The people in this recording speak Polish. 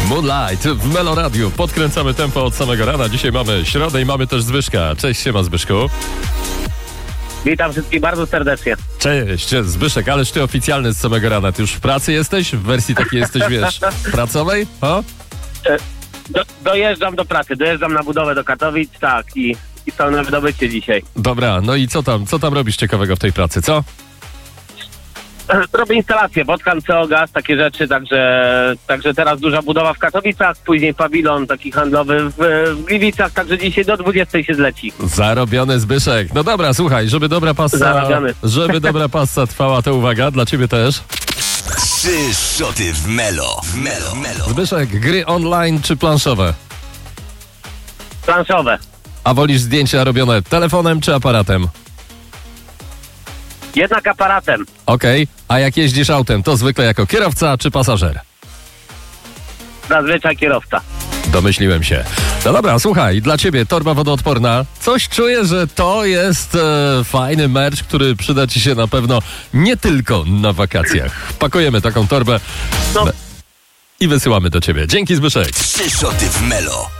Moonlight w Melo Radiu. Podkręcamy tempo od samego rana. Dzisiaj mamy środę i mamy też Zbyszka. Cześć, siema Zbyszku. Witam wszystkich bardzo serdecznie. Cześć, Zbyszek, ależ ty oficjalny z samego rana. Ty już w pracy jesteś? W wersji takiej jesteś, wiesz, pracowej? O? Dojeżdżam do pracy, dojeżdżam na budowę do Katowic, tak, i pełne wydobycie dzisiaj. Dobra, no i co tam robisz ciekawego w tej pracy, co? Robię instalację, Wodkan, CO, gaz, takie rzeczy, także teraz duża budowa w Katowicach, później pawilon taki handlowy w Gliwicach, także dzisiaj do 20 się zleci. Zarobiony Zbyszek. No dobra, słuchaj, żeby dobra passa trwała, to uwaga, dla ciebie też. 3 szoty w Melo. Zbyszek, gry online czy planszowe? Planszowe. A wolisz zdjęcia robione telefonem czy aparatem? Jednak aparatem. Okej, a jak jeździsz autem, to zwykle jako kierowca czy pasażer? Zazwyczaj kierowca. Domyśliłem się. No dobra, słuchaj, dla ciebie torba wodoodporna. Coś czuję, że to jest fajny merch, który przyda ci się na pewno nie tylko na wakacjach. Pakujemy taką torbę i wysyłamy do ciebie. Dzięki, Zbyszek. 3 szoty w Melo.